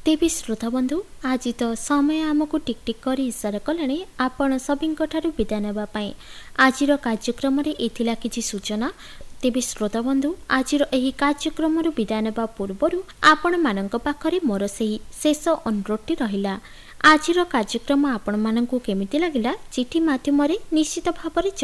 तेबे श्रोता बंधु आज तो समय आमको टिक टिक कर इशारा कले आपण सभी विदाय नेबा पई आजिर कार्यक्रम एथिला किछि सूचना। तेबे श्रोता बंधु आज कार्यक्रम विदाय नेबा पूर्व आपण मानक पाखरे मोर सही शेष अनुरोधटी रहिला। आजिर कार्यक्रम आपण मानकु केमिति लागिला चिठी माध्यम निश्चित भाव